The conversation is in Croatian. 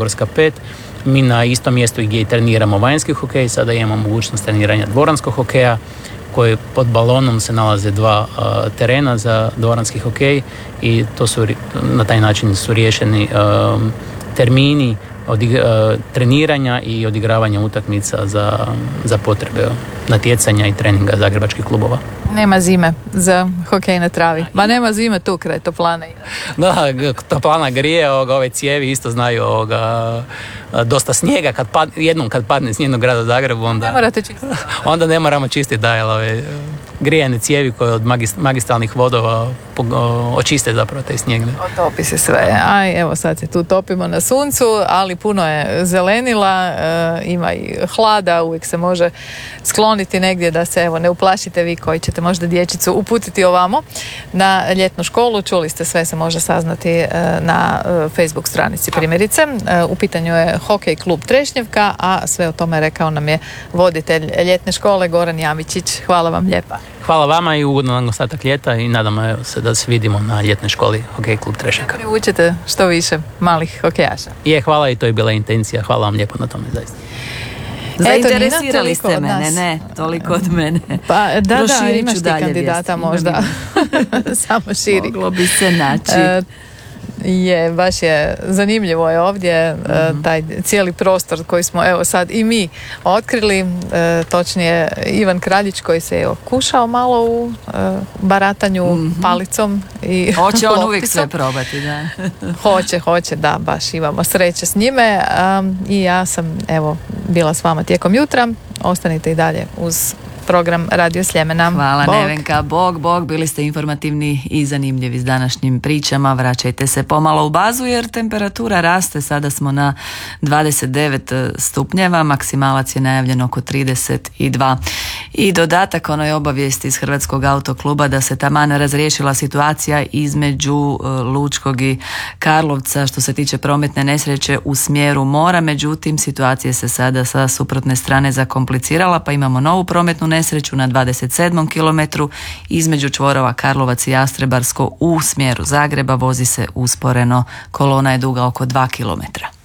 Zagorska 5. Mi na istom mjestu gdje i treniramo vanjski hokej, sada imamo mogućnost treniranja dvoranskog hokeja, koji pod balonom se nalaze dva terena za dvoranski hokej i to su, na taj način su riješeni termini treniranja i odigravanja utakmica za potrebe natjecanja i treninga zagrebačkih klubova. Nema zime za hokej na travi. Ma nema zime tu kraj Toplana. Da, Toplana grije, ove cijevi isto znaju dosta snijega, kad padne snijeg u gradu Zagrebu, onda ne moramo čistiti grijane cijevi koje od magistralnih vodova očiste zapravo taj snijeg. Otopi se sve. Aj, evo sad se tu topimo na suncu, ali puno je zelenila, ima i hlada, uvijek se može skloniti negdje da se ne uplašite vi koji ćete možda dječicu uputiti ovamo na ljetnu školu. Čuli ste, sve se može saznati na Facebook stranici primjerice. U pitanju je Hokej klub Trešnjevka, a sve o tome rekao nam je voditelj ljetne škole Goran Jamičić. Hvala vam lijepa. Hvala vama i ugodno nam ostatak ljeta i nadamo se da se vidimo na ljetnoj školi Hokej klub Trešnjevka. Učite što više malih hokejaša. Hvala, i to je bila intencija. Hvala vam lijepo na tome, zaista. Zainteresirali ste mene, ne, toliko od mene. Pa da, imaš ti kandidata možda. Samo širi. Moglo bi se naći. Baš je zanimljivo je ovdje taj cijeli prostor koji smo sad i mi otkrili, točnije Ivan Kraljić koji se kušao malo u baratanju palicom i hoće on uvijek sve probati, da. Hoće, da, baš imamo sreće s njime i ja sam bila s vama tijekom jutra. Ostanite i dalje uz program Radio Sljemena. Hvala Nevenka, Bog, bili ste informativni i zanimljivi s današnjim pričama. Vraćajte se pomalo u bazu jer temperatura raste, sada smo na 29 stupnjeva, maksimalac je najavljen oko 32. I dodatak onoj obavijesti iz Hrvatskog autokluba da se taman razriješila situacija između Lučkog i Karlovca što se tiče prometne nesreće u smjeru mora, međutim situacija se sada sa suprotne strane zakomplicirala pa imamo novu prometnu nesreću na 27. kilometru između čvorova Karlovac i Jastrebarsko u smjeru Zagreba, vozi se usporeno, kolona je duga oko 2 kilometra.